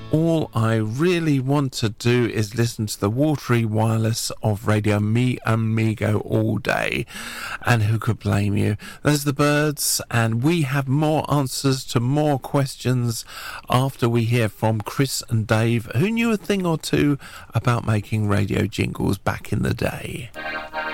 all I really want to do is listen to the watery wireless of Radio Me Amigo all day. And who could blame you? There's the Byrds, and we have more answers to more questions after we hear from Chris and Dave, who knew a thing or two about making radio jingles back in the day.